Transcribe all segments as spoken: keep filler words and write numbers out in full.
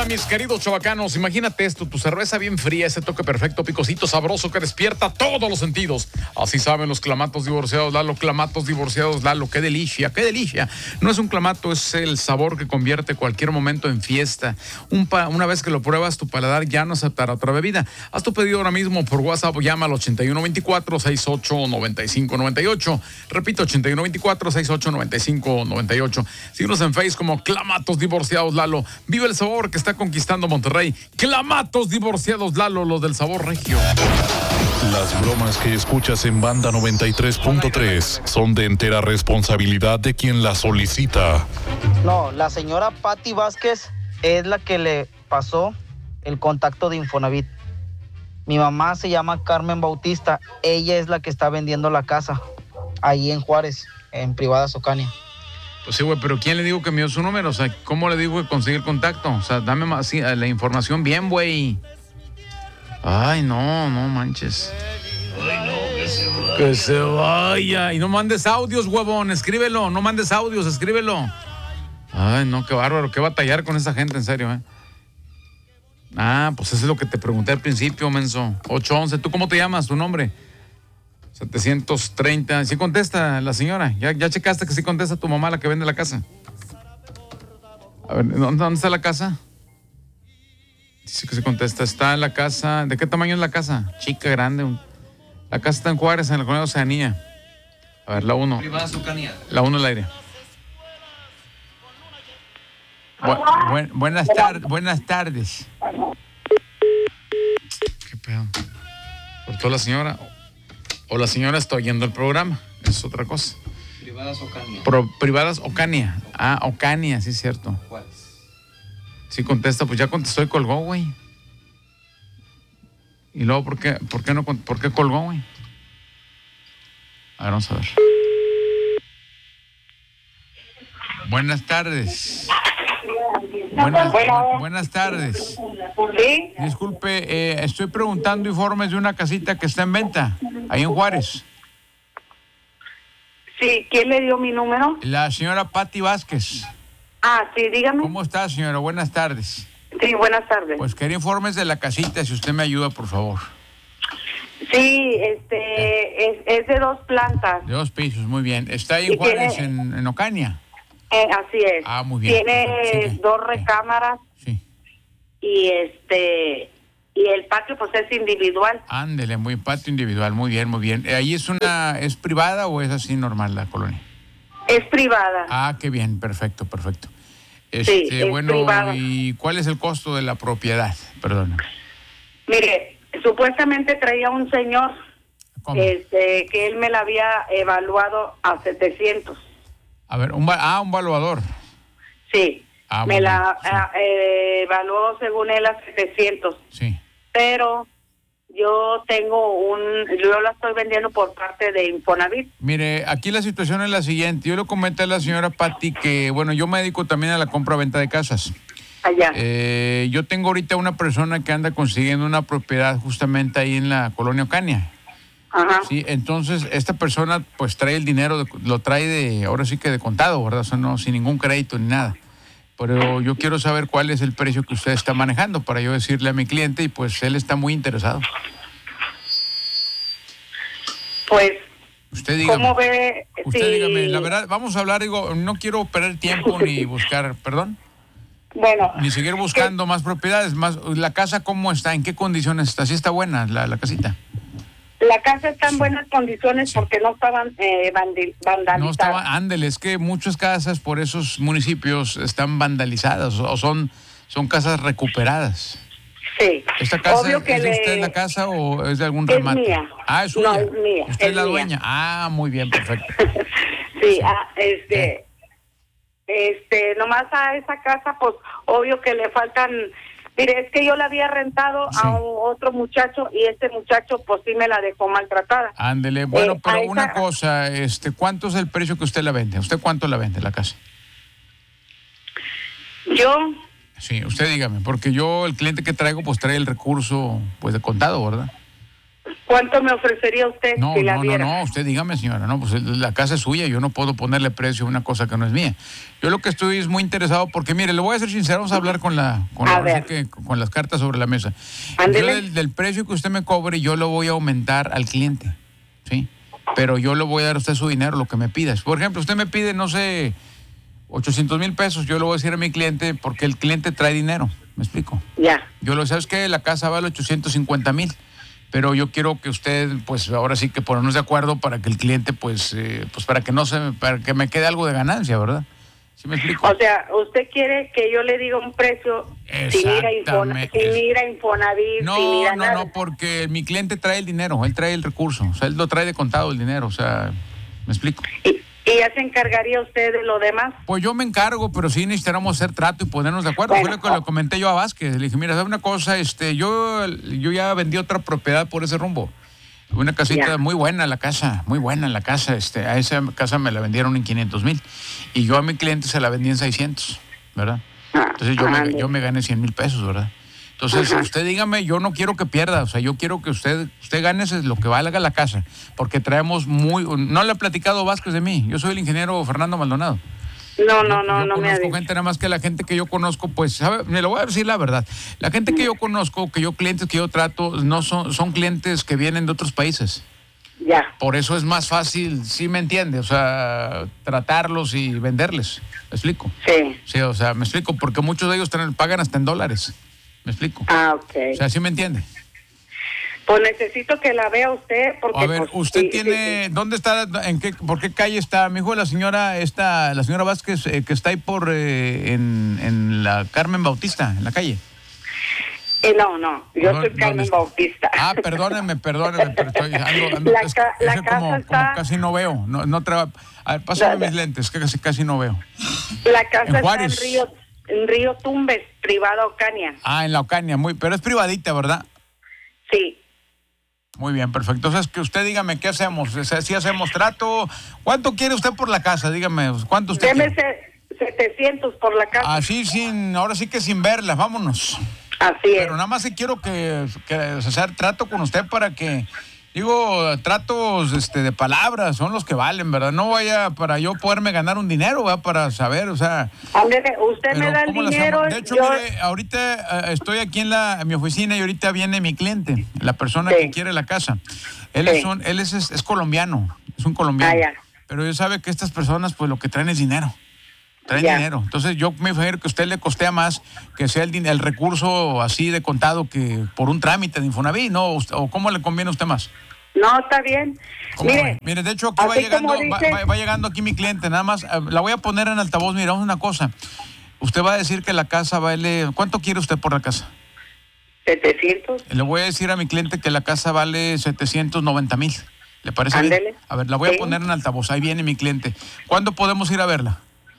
Hola, mis queridos chavacanos, imagínate esto, tu cerveza bien fría, ese toque perfecto, picosito, sabroso que despierta todos los sentidos. Así saben los clamatos divorciados, Lalo, clamatos divorciados, Lalo, qué delicia, qué delicia. No es un clamato, es el sabor que convierte cualquier momento en fiesta. Un pa- una vez que lo pruebas, tu paladar ya no aceptará otra bebida. Haz tu pedido ahora mismo por WhatsApp, llama al ochenta y uno veinticuatro, sesenta y ocho, noventa y cinco noventa y ocho. Repito, ochenta y uno veinticuatro, sesenta y ocho, noventa y cinco noventa y ocho. Síguenos en Facebook como Clamatos Divorciados, Lalo. Vive el sabor que está conquistando Monterrey. Clamatos Divorciados, Lalo, los del sabor regio. Las bromas que escuchas en Banda noventa y tres punto tres son de entera responsabilidad de quien las solicita. No, la señora Patti Vázquez es la que le pasó el contacto de Infonavit. Mi mamá se llama Carmen Bautista. Ella es la que está vendiendo la casa ahí en Juárez, en Privadas Ocaña. Pues sí, güey, pero ¿quién le dijo que me dio su número? O sea, ¿cómo le digo que consigue el contacto? O sea, dame más, sí, la información bien, güey. Ay, no, no manches. Ay, no, que se vaya. Que se vaya. Y no mandes audios, huevón, escríbelo. No mandes audios, escríbelo. Ay, no, qué bárbaro, qué batallar con esa gente, en serio, ¿eh? Ah, pues eso es lo que te pregunté al principio, menso. ocho once, ¿tú cómo te llamas? ¿Tu nombre? setecientos treinta. ¿Sí contesta la señora? ¿Ya, ya checaste que sí contesta tu mamá, la que vende la casa? A ver, ¿dónde, dónde está la casa? Dice que sí contesta. Está en la casa. ¿De qué tamaño es la casa? Chica, grande. La casa está en Juárez, en la colonia Oceanía. A ver, la uno. La uno al aire. Bu- buen- buenas, tar- buenas tardes. ¿Qué pedo? ¿Cortó la señora? O la señora está oyendo el programa. Es otra cosa. Privadas Ocaña. Pro, privadas Ocaña. Ah, Ocaña, sí es cierto. ¿Cuál? Sí contesta, pues ya contestó y colgó, güey. Y luego, ¿por qué, por qué no con- por qué colgó, güey? A ver, vamos a ver. Buenas tardes. Buenas, bu- buenas tardes. Sí, Disculpe, eh, estoy preguntando informes de una casita que está en venta, ahí en Juárez. sí, ¿quién le dio mi número? La señora Patti Vázquez. Ah, sí, dígame. ¿Cómo está, señora? Buenas tardes. Sí, buenas tardes. Pues quería informes de la casita, si usted me ayuda, por favor. Sí, este, es, es de dos plantas. De dos pisos, muy bien. ¿Está ahí Y en Juárez, tiene- en, en Ocaña? Eh, así es. Ah, muy bien. Tiene Perfecto, sigue. dos recámaras Sí. y este, y el patio pues es individual. Ándele, muy patio individual, muy bien, muy bien. Eh, ¿Ahí es una, es privada o es así normal la colonia? Es privada. Ah, qué bien, perfecto, perfecto. Este, Sí, es bueno, privada. ¿y cuál es el costo de la propiedad? Perdón. Mire, supuestamente traía un señor, ¿Cómo? este, que él me la había evaluado a setecientos. A ver, un, va- ah, un valuador. Sí, Ah, muy me la bien, sí. ah, eh, evaluó según él a setecientos. Sí. Pero yo tengo un, yo la estoy vendiendo por parte de Infonavit. Mire, aquí la situación es la siguiente. Yo le comenté a la señora Patti que, bueno, yo me dedico también a la compra-venta de casas. Allá. Eh, yo tengo ahorita una persona que anda consiguiendo una propiedad justamente ahí en la colonia Ocaña. Ajá. Sí, entonces esta persona pues trae el dinero, de- lo trae de, ahora sí que de contado, ¿verdad? O sea, no, sin ningún crédito ni nada. Pero yo quiero saber cuál es el precio que usted está manejando para yo decirle a mi cliente y pues él está muy interesado. Pues, Usted dígame. ¿cómo ve? Usted si- dígame, la verdad, vamos a hablar, digo, no quiero perder tiempo ni buscar, perdón, Bueno, ni seguir buscando más propiedades, más, la casa cómo está, en qué condiciones está, sí está buena la, la casita. la casa está en buenas condiciones porque no estaban eh, vandil- vandalizadas. No estaba, ándele, es que muchas casas por esos municipios están vandalizadas o son, son casas recuperadas. Sí. ¿Esta casa Obvio que es de le- usted la casa o es de algún Es remate? mía. Ah, es suya. No, es mía, ¿Usted es es la mía. dueña? Ah, muy bien, perfecto. Sí, Sí. ah, este, Eh. este, nomás a esa casa, pues, obvio que le faltan. Mire, es que yo la había rentado Sí. a un- otro muchacho y este muchacho, pues, sí me la dejó maltratada. Ándele, bueno, Eh, pero a una esa- cosa, este, ¿cuánto es el precio que usted la vende? ¿Usted cuánto la vende la casa? Yo, Sí, usted dígame, porque yo el cliente que traigo pues trae el recurso pues de contado, ¿verdad? ¿Cuánto me ofrecería usted No, si la no, no, viera? no, usted dígame, señora, no, pues la casa es suya, yo no puedo ponerle precio a una cosa que no es mía. Yo lo que estoy es muy interesado porque, mire, le voy a ser sincero, vamos a hablar con la, con, A la, ver. así que, con las cartas sobre la mesa. Ándele. Yo del, del precio que usted me cobre, yo lo voy a aumentar al cliente, ¿sí? Pero yo le voy a dar a usted su dinero, lo que me pida. Por ejemplo, usted me pide, no sé, ochocientos mil pesos, yo le voy a decir a mi cliente porque el cliente trae dinero, ¿me explico? Ya. Yo lo sabes que la casa vale ochocientos cincuenta mil, pero yo quiero que usted, pues ahora sí que ponernos de acuerdo para que el cliente, pues, eh, pues para que no se, para que me quede algo de ganancia, ¿verdad? ¿Sí me explico? O sea, usted quiere que yo le diga un precio sin ir a, Infona, Exactamente. sin ir a Infonavit, No, sin ir a no, nada. no, porque mi cliente trae el dinero, él trae el recurso, o sea, él lo trae de contado el dinero, o sea, ¿me explico? ¿Y, y ya se encargaría usted de lo demás? Pues yo me encargo, pero sí necesitamos hacer trato y ponernos de acuerdo. Bueno, Fue lo que le comenté yo a Vázquez. Le dije, mira, ¿sabes una cosa? Este, yo, yo ya vendí otra propiedad por ese rumbo. Una casita Ya. muy buena la casa, muy buena la casa. Este, a esa casa me la vendieron en quinientos mil. Y yo a mi cliente se la vendí en seiscientos, ¿verdad? Ah, Entonces yo, ándale. me, yo me gané cien mil pesos, ¿verdad? Entonces, Ajá. usted dígame, yo no quiero que pierda, o sea, yo quiero que usted usted gane ese- lo que valga la casa, porque traemos muy... No le ha platicado Vázquez de mí, yo soy el ingeniero Fernando Maldonado. No, no, no, yo no me ha conozco dicho. gente, nada más que la gente que yo conozco, pues, ¿sabe? Me lo voy a decir la verdad. La gente que yo conozco, que yo clientes que yo trato, no son, son clientes que vienen de otros países. Ya. Por eso es más fácil, ¿sí me entiende? O sea, tratarlos y venderles. ¿Me explico? Sí. Sí, o sea, me explico, porque muchos de ellos traen- pagan hasta en dólares. ¿Me explico? Ah, ok. O sea, ¿sí me entiende? Pues necesito que la vea usted porque... A ver, pues, usted sí, tiene, sí, sí. ¿dónde está, en qué, por qué calle está? Mi hijo, la señora, esta, la señora Vázquez, eh, que está ahí por, eh, en, en la Carmen Bautista, en la calle. Eh, no, no, yo ¿Dó- soy dónde Carmen está? Bautista. Ah, perdónenme, perdónenme, pero estoy, ando, ando- La es, ca- es la que casa como, está- como casi no veo, no, no traba, a ver, pásame Da- da- mis lentes, que casi, casi no veo. La casa en está en Juárez. Río, en Río Tumbes, privada Ocaña. Ah, en la Ocaña, muy, pero es privadita, ¿verdad? Sí. Muy bien, perfecto. Entonces, que usted dígame, ¿qué hacemos? O sea, si hacemos trato, ¿cuánto quiere usted por la casa? Dígame, ¿cuánto usted Deme quiere? se- setecientos por la casa. Así sin, ahora sí que sin verla, vámonos. Así es. Pero nada más sí quiero que, que hacer trato con usted para que, digo, tratos este, de palabras son los que valen, ¿verdad? No vaya para yo poderme ganar un dinero, ¿verdad? Para saber, o sea... Ándele, usted pero me da el ¿cómo le dinero. hacemos? De hecho, yo... mire, ahorita eh, estoy aquí en, la, en mi oficina y ahorita viene mi cliente, la persona Sí. que quiere la casa. Él, Sí. es, un- él es, es, es colombiano, es un colombiano. Ah, ya. Pero él sabe que estas personas, pues lo que traen es dinero. Traen Ya. dinero. Entonces yo me imagino que a usted le costea más que sea el, din- el recurso así de contado que por un trámite de Infonavit, ¿no? O, o ¿cómo le conviene a usted más? No, está bien. ¿Cómo Mire, ve? Mire, de hecho aquí va así llegando, como va, dice- va- va llegando aquí mi cliente, nada más, eh, la voy a poner en altavoz, mira, una cosa. Usted va a decir que la casa vale, ¿cuánto quiere usted por la casa? setecientos. Le voy a decir a mi cliente que la casa vale setecientos noventa mil. ¿Le parece bien? Ándele. A ver, la voy Sí. a poner en altavoz, ahí viene mi cliente. ¿Cuándo podemos ir a verla?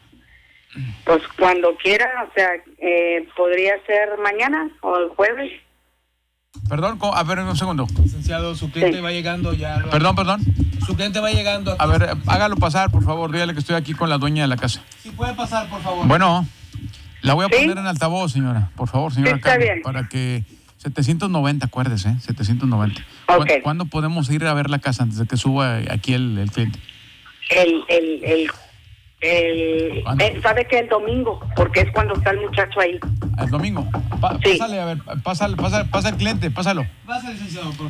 Pues cuando quiera, o sea, eh, podría ser mañana o el jueves. Perdón, co- a ver, un segundo. Licenciado, su cliente Sí. va llegando ya. Perdón, perdón. Su cliente va llegando. A ver, eh, hágalo pasar, por favor. Dígale que estoy aquí con la dueña de la casa. Si puede pasar, por favor. Bueno, la voy a ¿Sí? poner en altavoz, señora. Por favor, señora Sí, está Carmen, bien. para que... setecientos noventa, acuérdese, ¿eh? setecientos noventa. Ok. ¿Cuándo, cuándo podemos ir a ver la casa antes de que suba aquí el, el cliente? El, el, el, el, ¿Cuándo? eh, ¿sabe que el domingo? Porque es cuando está el muchacho ahí. El domingo. Pa- Sí. Pásale, a ver, pásale, pásale, pasa el cliente, pásalo. Pasa, licenciado. Por...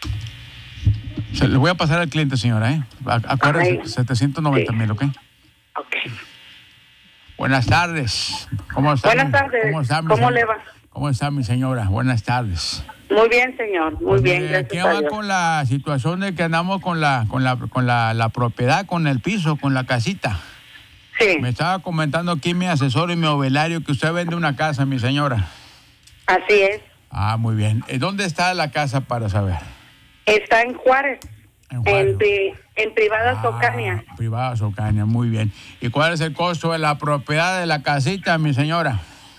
Se, le voy a pasar al cliente, señora, ¿eh? A- Acuérdese, Ay. setecientos noventa Sí. mil, ¿ok? Ok. Buenas tardes. ¿Cómo está? Buenas mi- tardes. ¿Cómo, está, mi ¿Cómo se- le va? ¿Cómo está mi señora? Buenas tardes. Muy bien, señor. Muy Pues bien, mire, aquí gracias a va Dios. con la situación de que andamos con la con la con la, la propiedad, con el piso, con la casita. Sí, Me estaba comentando aquí mi asesor y mi ovelario que usted vende una casa, mi señora. así es. Ah, muy bien. Eh, ¿Dónde está la casa para saber? Está en Juárez, En Juárez. en, pri- en Privadas Ah, Ocaña. Privadas Ocaña, muy bien. ¿Y cuál es el costo de la propiedad de la casita, mi señora?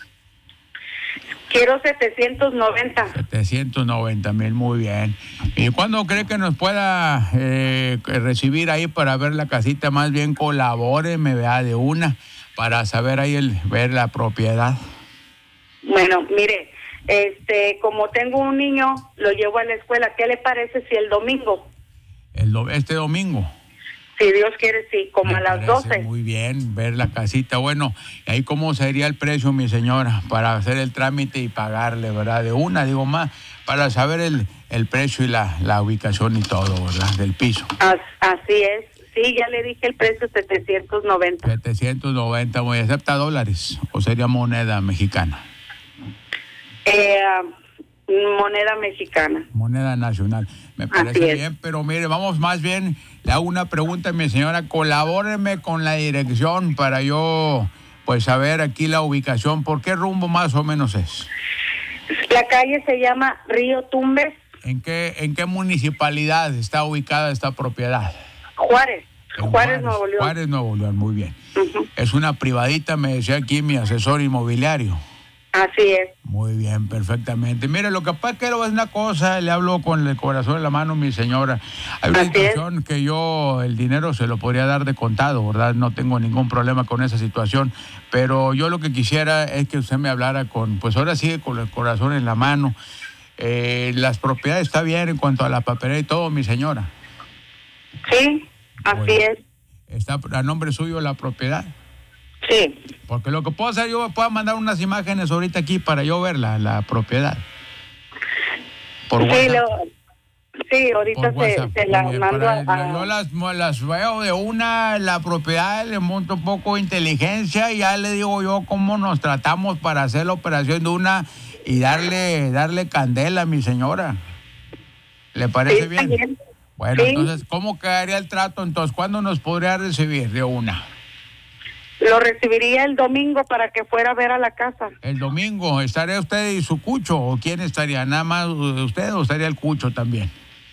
Quiero setecientos noventa. setecientos noventa mil, muy bien. ¿Y cuándo cree que nos pueda eh, recibir ahí para ver la casita? Más bien colabóreme, vea, de una, para saber ahí el ver la propiedad. Bueno, mire, Este, como tengo un niño, lo llevo a la escuela. ¿Qué le parece si el domingo? El do- este domingo. Si Dios quiere, sí, como Me a las parece doce. Muy bien, ver la casita. Bueno, ¿y ahí cómo sería el precio, mi señora, para hacer el trámite y pagarle, verdad? De una, digo más, para saber el, el precio y la, la ubicación y todo, ¿verdad? Del piso. As- así es. Sí, ya le dije el precio, setecientos noventa. setecientos noventa, ¿muy acepta dólares o sería moneda mexicana? Eh, moneda mexicana. Moneda nacional. Me Así parece es. bien, pero mire, vamos más bien, le hago una pregunta, mi señora, colabóreme con la dirección para yo, pues, saber aquí la ubicación. ¿Por qué rumbo más o menos es? La calle se llama Río Tumbes, ¿En qué, en qué municipalidad está ubicada esta propiedad? Juárez. En Juárez, Nuevo León. Juárez, Nuevo León, muy bien. Ujú. Es una privadita, me decía aquí mi asesor inmobiliario. Así es. Muy bien, perfectamente. Mire, lo que pasa es que es una cosa, le hablo con el corazón en la mano, mi señora. Hay una Así es. situación que yo el dinero se lo podría dar de contado, ¿verdad? No tengo ningún problema con esa situación, pero yo lo que quisiera es que usted me hablara con, pues ahora sí, con el corazón en la mano. Eh, las propiedades está bien en cuanto a la papelera y todo, mi señora. Sí, así Bueno. es. ¿Está a nombre suyo la propiedad? Sí. Porque lo que puedo hacer, yo puedo mandar unas imágenes ahorita aquí para yo ver la, la propiedad. Por Sí, WhatsApp. lo, sí, ahorita Por se, WhatsApp. se la Eh, mando para- a... Yo las, las veo de una, la propiedad, le monto un poco de inteligencia y ya le digo yo cómo nos tratamos para hacer la operación de una y darle, darle candela a mi señora. ¿Le Sí, parece está bien? bien. Bueno, Sí. entonces, ¿cómo quedaría el trato? Entonces, ¿cuándo nos podría recibir de una? Lo recibiría el domingo para que fuera a ver a la casa. El domingo, ¿estaría usted y su cucho? ¿O quién estaría? ¿Nada más usted o estaría el cucho también?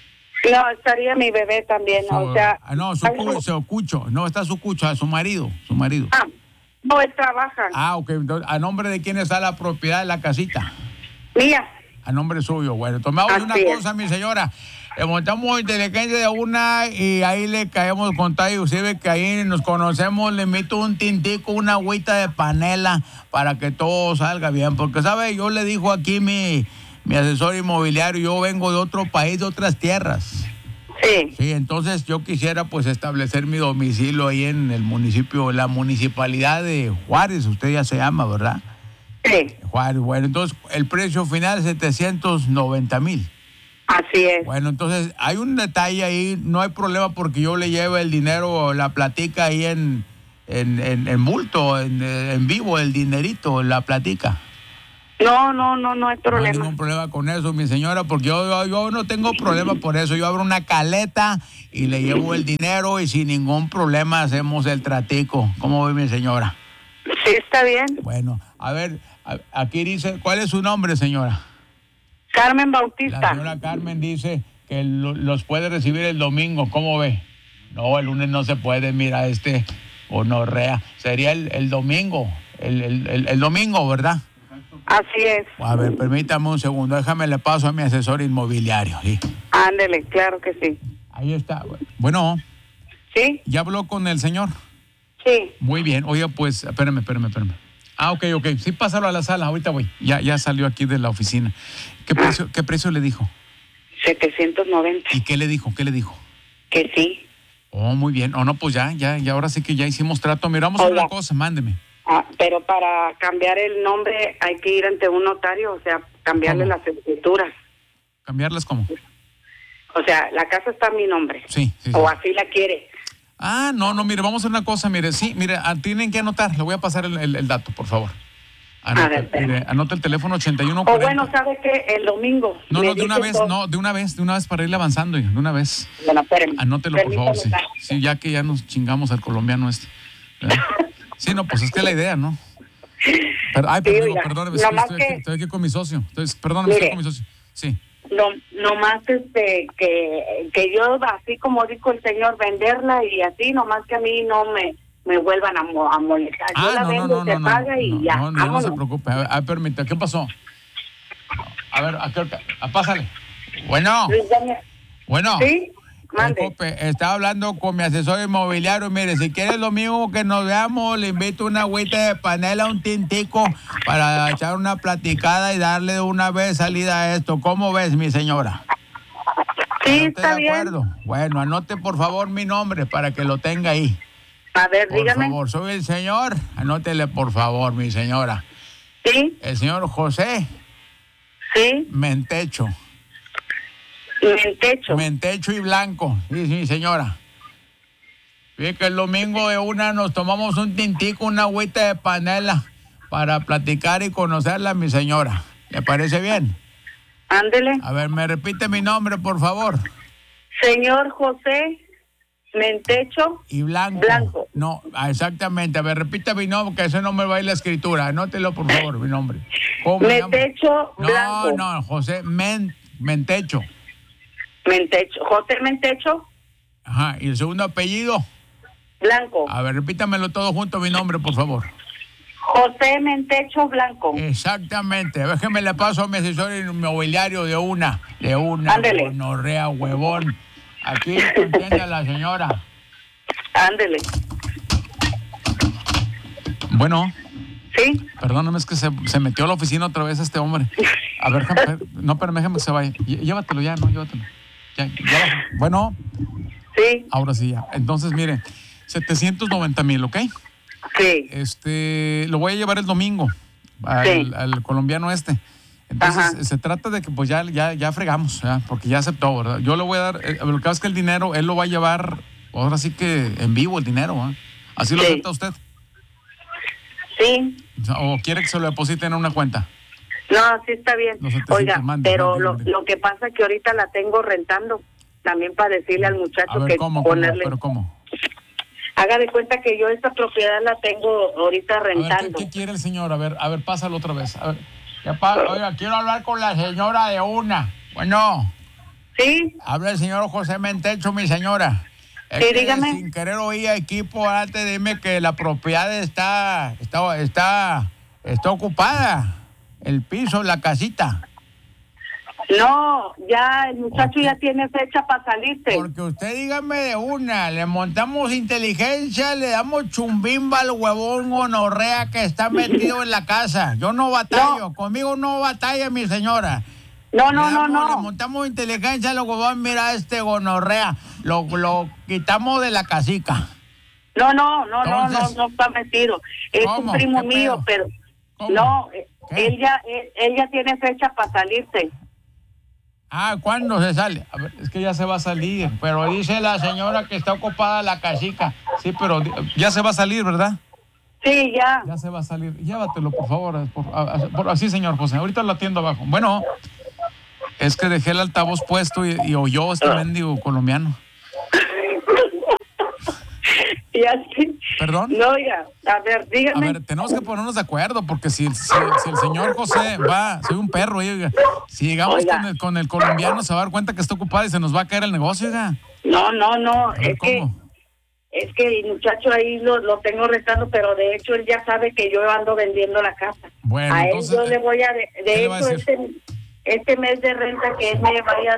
No, estaría mi bebé también, Su- o sea... ah, no, su, cu- su cucho. No, está su cucho, a su marido, su marido. Ah, no, él trabaja. Ah, ok. Entonces, ¿a nombre de quién está la propiedad de la casita? Mía. A nombre suyo. Bueno, tomamos Así una es. cosa, mi señora. Le montamos inteligencia de una y ahí le caemos con tal, inclusive que ahí nos conocemos, le meto un tintico, una agüita de panela para que todo salga bien. Porque, ¿sabe? Yo le dijo aquí mi, mi asesor inmobiliario, yo vengo de otro país, de otras tierras. Sí. Sí, entonces yo quisiera pues establecer mi domicilio ahí en el municipio, la municipalidad de Juárez, usted ya se llama, ¿verdad? Sí, Juárez, bueno, entonces el precio final es setecientos noventa mil. así es. Bueno, entonces hay un detalle ahí, no hay problema porque yo le llevo el dinero, la platica ahí en, en, en, en bulto, en, en vivo, el dinerito, la platica. No, no, no, no hay No hay problema. ningún problema con eso, mi señora, porque yo, yo, yo no tengo problema por eso. Yo abro una caleta y le llevo el dinero y sin ningún problema hacemos el tratico. ¿Cómo ve, mi señora? Sí, está bien. Bueno, a ver, a- aquí dice, ¿cuál es su nombre, señora? Carmen La Bautista. señora Carmen dice que lo- los puede recibir el domingo. ¿Cómo ve? No, el lunes no se puede, mira, este, honorrea. Sería el, el domingo, el, el, el, el domingo, ¿verdad? Así es. A ver, permítame un segundo, déjame le paso a mi asesor inmobiliario, ¿sí? Ándele, claro que sí. Ahí está. Bueno, ¿Sí? ¿ya habló con el señor? Sí. Muy bien. Oiga, pues, espérame, espérame, espérame. Ah, ok, ok. Sí, pásalo a la sala, ahorita voy. Ya, ya salió aquí de la oficina. ¿Qué precio, qué precio le dijo? setecientos noventa. ¿Y qué le dijo? ¿Qué le dijo? Que sí. Oh, muy bien. Oh, no, pues ya, ya, ya ahora sí que ya hicimos trato. Mira, vamos a hacer Oiga. una cosa, mándeme. Ah, pero para cambiar el nombre hay que ir ante un notario, o sea, cambiarle ¿Cómo? las escrituras. ¿Cambiarlas cómo? O sea, la casa está a mi nombre. Sí, sí, sí. O así la quiere. Ah, no, no, mire, vamos a hacer una cosa, mire, sí, mire, ah, tienen que anotar, le voy a pasar el, el- el dato, por favor. Anota, A ver, espera. mire, anota el teléfono ochenta y uno O cuarenta. bueno, ¿sabe qué? El domingo. No, me no, de una dice vez, todo. no, de una vez, de una vez para irle avanzando, de una vez. Bueno, espérenme. Anótelo, por favor, sí. Permítame. Sí, ya que ya nos chingamos al colombiano este. ¿verdad? Sí, no, pues es que es la idea, ¿no? Pero, ay, Sí, pero, oiga, perdóneme, es que nomás estoy, aquí, que- estoy aquí con mi socio. Entonces, perdóname, Mire. estoy con mi socio. Sí. No, nomás este, que, que yo, así como dijo el señor, venderla y así, nomás que a mí no me, me vuelvan a, mo- a molestar. Yo Ah, la no, no, vendo, no, se no, no, paga y no, ya. no, no, no se vámonos. preocupe. A ver, ah, permita, ¿qué pasó? A ver, ¿a qué hora? Ah, pásale. Bueno, Luis Daniel, bueno. ¿sí? Mande. Disculpe, estaba hablando con mi asesor inmobiliario. Mire, si quieres lo mismo que nos veamos, le invito una agüita de panela, un tintico, para echar una platicada y darle de una vez salida a esto. ¿Cómo ves, mi señora? Sí, ¿Está está de bien. acuerdo? Bueno, anote por favor mi nombre para que lo tenga ahí. A ver, Por dígame. favor, soy el señor. Anótele por favor, mi señora. Sí, El señor José sí, Mentecho. Mentecho. Mentecho y Blanco. Sí, sí, señora. Fíjate que el domingo de una nos tomamos un tintico, una agüita de panela para platicar y conocerla, mi señora. ¿Le parece bien? Ándele. A ver, me repite mi nombre, por favor. Señor José Mentecho. Y Blanco. Blanco. No, ah, exactamente. A ver, repita mi nombre, que ese no me va a ir la escritura. Anótelo, por favor, mi nombre. ¿Cómo me llamo? Mentecho No, Blanco. no, José Men, Mentecho. Mentecho. José Mentecho Ajá, y el segundo apellido. Blanco. A ver, repítamelo todo junto, mi nombre, por favor. José Mentecho Blanco. Exactamente. Déjeme le paso a mi asesor inmobiliario de una, de una Ándele. gonorrea, huevón. Aquí entiende a la señora. Ándele. Bueno, ¿Sí? perdóname, es que se, se metió a la oficina otra vez este hombre. A ver, déjame- no, pero déjame que se vaya. Llé- Llévatelo ya, no, llévatelo. Ya, ya. Bueno, Sí. ahora sí ya. Entonces, mire, setecientos noventa mil, ¿ok? Sí. Este, lo voy a llevar el domingo al, Sí. al colombiano este. Entonces, Ajá. se trata de que pues ya, ya, ya fregamos, ¿ya? Porque ya aceptó, ¿verdad? Yo le voy a dar, eh, lo que pasa es que el dinero, él lo va a llevar, ahora sí que en vivo el dinero, ¿eh? ¿Así lo Sí. acepta usted? Sí. O sea, ¿o quiere que se lo deposite en una cuenta? No, sí está bien. Los setecientos, Oiga, mande, pero mande, lo, mande. lo que pasa es que ahorita la tengo rentando. También para decirle al muchacho A ver, que ¿cómo, cómo? ponerle... ¿Pero cómo? Haga de cuenta que yo esta propiedad la tengo ahorita A ver, ¿qué, rentando. qué quiere el señor? A ver, a ver, pásalo otra vez. A ver, ¿qué pasa? Oiga, quiero hablar con la señora de una. Bueno, Sí, habla el señor José Mentecho, mi señora. Es Sí, que dígame. sin querer oír equipo, antes dime que la propiedad está, está, está, está ocupada. El piso, la casita. no, ya el muchacho Ok. ya tiene fecha para salirse. Porque usted dígame de una, le montamos inteligencia, le damos chumbimba al huevón gonorrea que está metido en la casa. Yo no batallo, No. conmigo no batalla mi señora. No, no, Le no, damos- Le no. montamos inteligencia a los huevones, mira este gonorrea, lo, lo quitamos de la casica. No, no, no, no, no, Entonces, no está metido. Es ¿cómo? un primo ¿Qué mío, pedo? pero ¿Cómo? no, eh, ¿Qué? él ya, él, él ya tiene fecha para salirse. Ah, ¿cuándo se sale? A ver, es que ya se va a salir, pero dice la señora que está ocupada la casica. Sí, pero di- ya se va a salir, ¿verdad? Sí, ya. Ya se va a salir. Llévatelo, por favor. Por, a- a- por- así, señor José. Ahorita lo atiendo abajo. Bueno, es que dejé el altavoz puesto y, y oyó este mendigo colombiano. Y así. ¿Perdón? No, ya. A ver, A dígame. ver, tenemos que ponernos de acuerdo porque si, si, si el señor José va, soy un perro, oiga, si llegamos Oiga. con el, con el colombiano se va a dar cuenta que está ocupado y se nos va a caer el negocio, oiga. No, no, no. A ver, Es que, ¿cómo? es que el muchacho ahí lo, lo tengo rentando, pero de hecho él ya sabe que yo ando vendiendo la casa. Bueno, a él entonces, yo le voy a... De, ¿qué de le va a hecho, decir? este, este mes de renta que él me vaya